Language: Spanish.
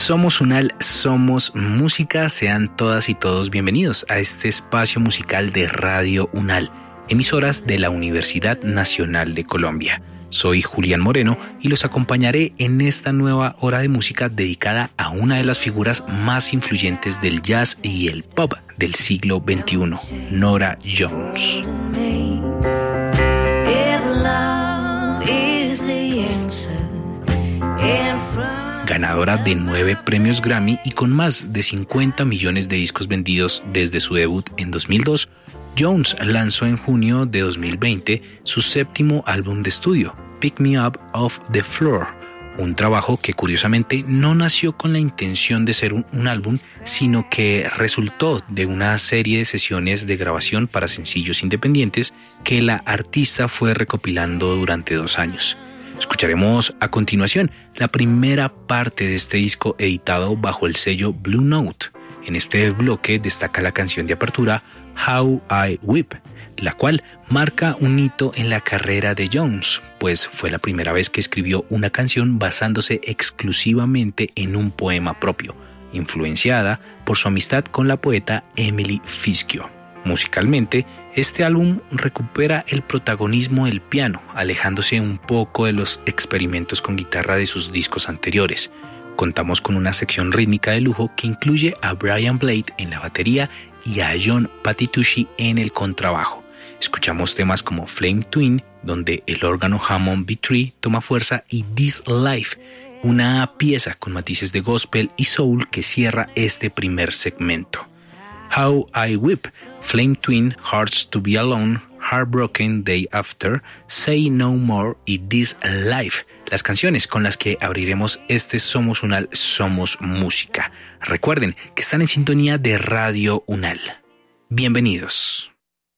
Somos Unal, somos música. Sean todas y todos bienvenidos a este espacio musical de Radio Unal, emisoras de la Universidad Nacional de Colombia. Soy Julián Moreno y los acompañaré en esta nueva hora de música dedicada a una de las figuras más influyentes del jazz y el pop del siglo XXI, Norah Jones. Ganadora de 9 premios Grammy y con más de 50 millones de discos vendidos desde su debut en 2002, Jones lanzó en junio de 2020 su séptimo álbum de estudio, Pick Me Up Off the Floor, un trabajo que curiosamente no nació con la intención de ser un álbum, sino que resultó de una serie de sesiones de grabación para sencillos independientes que la artista fue recopilando durante 2 años. Escucharemos a continuación la primera parte de este disco editado bajo el sello Blue Note. En este bloque destaca la canción de apertura How I Weep, la cual marca un hito en la carrera de Jones, pues fue la primera vez que escribió una canción basándose exclusivamente en un poema propio, influenciada por su amistad con la poeta Emily Fitzgerald. Musicalmente, este álbum recupera el protagonismo del piano, alejándose un poco de los experimentos con guitarra de sus discos anteriores. Contamos con una sección rítmica de lujo que incluye a Brian Blade en la batería y a John Patitucci en el contrabajo. Escuchamos temas como Flame Twin, donde el órgano Hammond B3 toma fuerza, y This Life, una pieza con matices de gospel y soul que cierra este primer segmento. How I Weep, Flame Twin, Hearts to Be Alone, Heartbroken Day After, Say No More y This Life, las canciones con las que abriremos este Somos Unal, somos música. Recuerden que están en sintonía de Radio Unal. Bienvenidos.